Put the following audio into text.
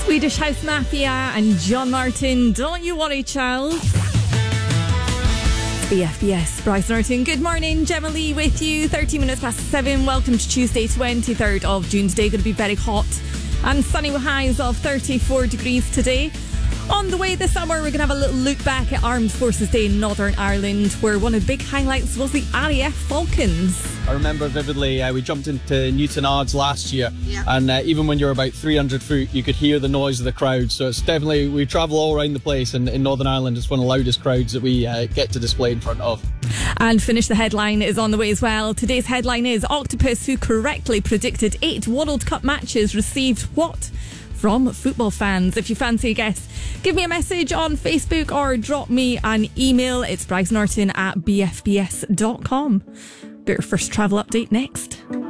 Swedish House Mafia and John Martin, Don't You Worry Child. BFBS, Bryce Norton. Good morning, Gemma Lee with you. 13 minutes past 7. Welcome to Tuesday, 23rd of June. Today going to be very hot and sunny with highs of 34 degrees today. On the way this summer, we're going to have a little look back at Armed Forces Day in Northern Ireland, where one of the big highlights was the RAF Falcons. I remember vividly, we jumped into Newtownards last year, and even when you're about 300 foot, you could hear the noise of the crowd. So it's definitely, we travel all around the place, and in Northern Ireland, it's one of the loudest crowds that we get to display in front of. And Finish the Headline is on the way as well. Today's headline is Octopus, who correctly predicted 8 World Cup matches, received what from football fans? If you fancy a guess, give me a message on Facebook or drop me an email. It's brycenorton@bfbs.com. But your first travel update next.